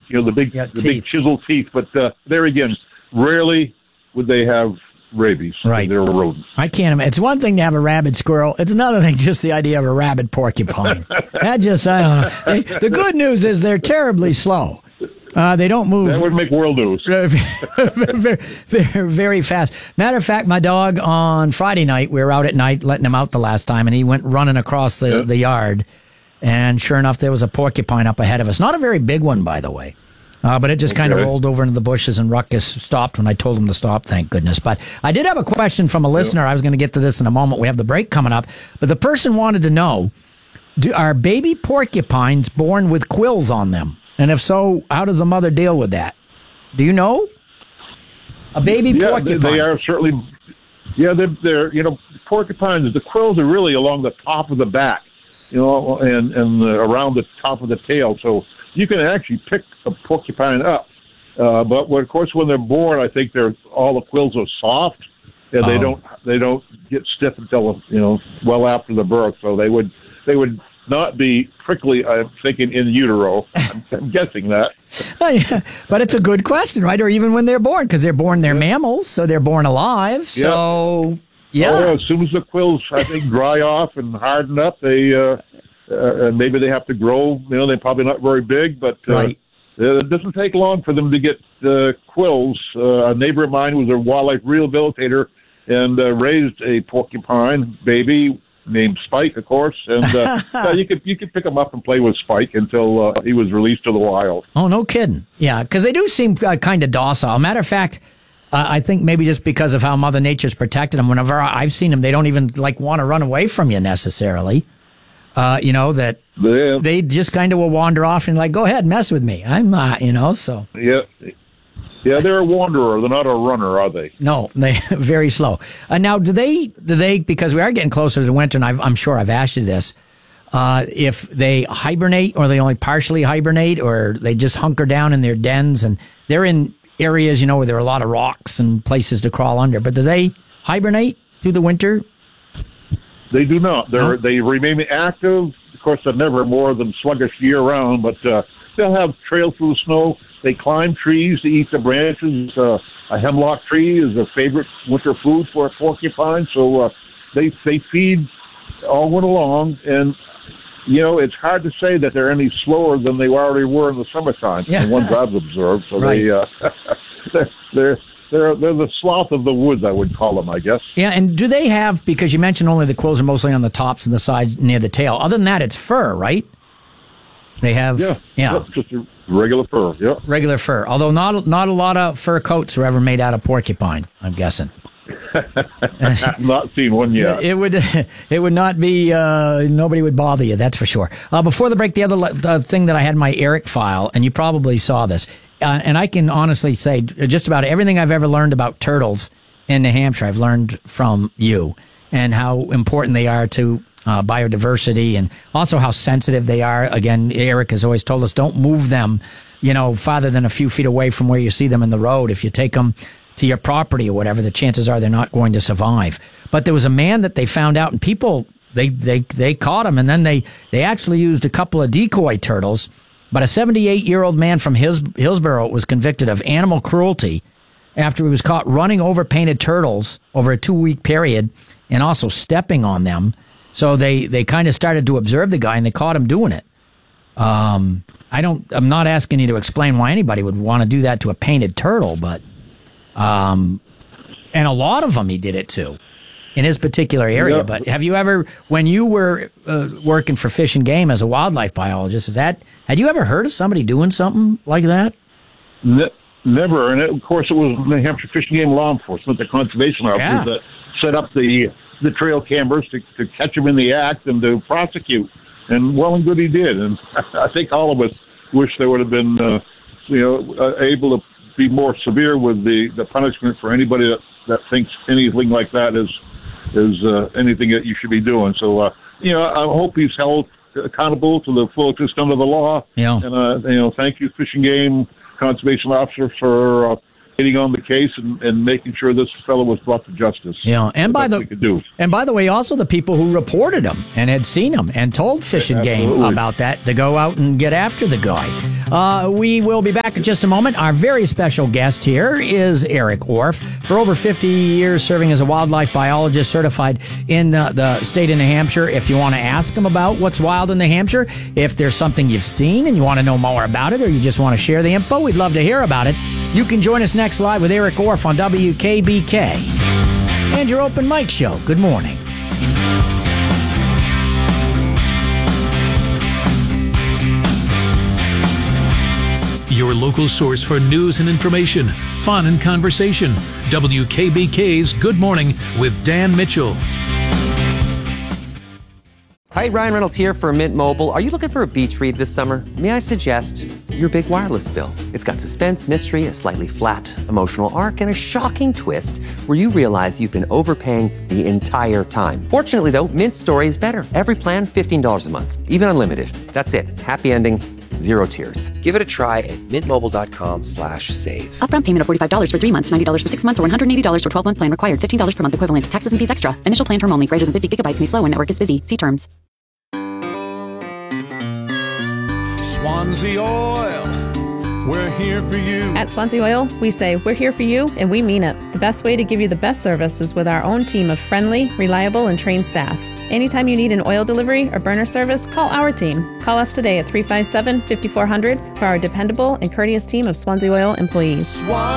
big chisel teeth. But there again, rarely would they have rabies. Right. They're rodents. I can't imagine. It's one thing to have a rabid squirrel. It's another thing just the idea of a rabid porcupine. I don't know. The good news is they're terribly slow. They don't move. That would make world news. very, very fast. Matter of fact, my dog on Friday night, we were out at night letting him out the last time, and he went running across the yard. And sure enough, there was a porcupine up ahead of us. Not a very big one, by the way. But it just kind of rolled over into the bushes, and Ruckus stopped when I told him to stop, thank goodness. But I did have a question from a listener. I was going to get to this in a moment. We have the break coming up. But the person wanted to know, are baby porcupines born with quills on them? And if so, how does the mother deal with that? Do you know? A baby porcupine. They are certainly, they're porcupines, the quills are really along the top of the back, and around the top of the tail. So you can actually pick a porcupine up. But of course, when they're born, I think all the quills are soft, and they don't get stiff until well after the birth. So they would not be prickly, I'm thinking, in utero. I'm guessing that. Yeah, but it's a good question, right? Or even when they're born, because they're mammals, so they're born alive. So, as soon as the quills, I think, dry off and harden up, they maybe they have to grow. They're probably not very big, but it doesn't take long for them to get quills. A neighbor of mine was a wildlife rehabilitator and raised a porcupine baby named Spike, of course, and you could pick him up and play with Spike until he was released to the wild. Oh, no kidding. Yeah, because they do seem kind of docile. Matter of fact, I think maybe just because of how Mother Nature's protected them, whenever I've seen them, they don't even want to run away from you necessarily. They just kind of will wander off and go ahead, mess with me. I'm not, so. Yeah, they're a wanderer. They're not a runner, are they? No, they're very slow. Now, do they, because we are getting closer to the winter, and I'm sure I've asked you this, if they hibernate or they only partially hibernate or they just hunker down in their dens, and they're in areas, where there are a lot of rocks and places to crawl under, but do they hibernate through the winter? They do not. They remain active. Of course, they're never more than sluggish year-round, but they'll have trails through the snow. They climb trees to eat the branches. A hemlock tree is a favorite winter food for a porcupine, so they feed all winter long. And it's hard to say that they're any slower than they already were in the summertime. Yeah. The ones I've observed, so right. they're the sloth of the woods, I would call them, I guess. Yeah, and do they have, because you mentioned only the quills are mostly on the tops and the sides near the tail. Other than that, it's fur, right? They have, just a regular fur, regular fur. Although not a lot of fur coats were ever made out of porcupine, I'm guessing. Not seen one yet. It would not be, nobody would bother you, that's for sure. Before the break, the other thing that I had in my Eric file, and you probably saw this, and I can honestly say just about everything I've ever learned about turtles in New Hampshire, I've learned from you, and how important they are to biodiversity, and also how sensitive they are. Again, Eric has always told us, don't move them, farther than a few feet away from where you see them in the road. If you take them to your property or whatever, the chances are they're not going to survive. But there was a man that they found out, and people, they caught him, and then they actually used a couple of decoy turtles. But a 78-year-old man from Hillsborough was convicted of animal cruelty after he was caught running over painted turtles over a 2-week period and also stepping on them. So they kind of started to observe the guy, and they caught him doing it. I'm not asking you to explain why anybody would want to do that to a painted turtle, but and a lot of them he did it to in his particular area. Yeah. But have you ever, when you were working for Fish and Game as a wildlife biologist, had you ever heard of somebody doing something like that? Never. And of course, it was New Hampshire Fish and Game law enforcement, the conservation officers that set up the trail cameras to catch him in the act and to prosecute. And well and good he did. And I think all of us wish there would have been, able to be more severe with the punishment for anybody that thinks anything like that is anything that you should be doing. So, I hope he's held accountable to the full extent of the law. Yeah. And, thank you, Fish and Game Conservation Officer, for getting on the case and making sure this fellow was brought to justice. Yeah, and by the way, also the people who reported him and had seen him and told Fish and Game about that to go out and get after the guy. We will be back in just a moment. Our very special guest here is Eric Orff. For over 50 years serving as a wildlife biologist certified in the state of New Hampshire. If you want to ask him about what's wild in New Hampshire, if there's something you've seen and you want to know more about it, or you just want to share the info, we'd love to hear about it. You can join us next live with Eric Orff on WKBK and your open mic show. Good morning. Your local source for news and information, fun and conversation. WKBK's Good Morning with Dan Mitchell. Hi, Ryan Reynolds here for Mint Mobile. Are you looking for a beach read this summer? May I suggest your big wireless bill? It's got suspense, mystery, a slightly flat emotional arc, and a shocking twist where you realize you've been overpaying the entire time. Fortunately, though, Mint's story is better. Every plan, $15 a month, even unlimited. That's it. Happy ending. Zero tears. Give it a try at mintmobile.com/save. Upfront payment of $45 for 3 months, $90 for 6 months, or $180 for 12-month plan required. $15 per month equivalent. Taxes and fees extra. Initial plan term only. Greater than 50 gigabytes may slow when network is busy. See terms. Swansea Oil, we're here for you. At Swansea Oil, we say we're here for you, and we mean it. The best way to give you the best service is with our own team of friendly, reliable, and trained staff. Anytime you need an oil delivery or burner service, call our team. Call us today at 357-5400 for our dependable and courteous team of Swansea Oil employees.